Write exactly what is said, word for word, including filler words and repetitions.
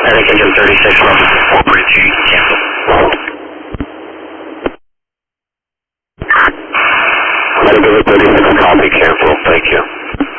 Atlantic engine thirty-six, level four bridge, cancel. Atlantic engine thirty-six, copy, cancel, thank you.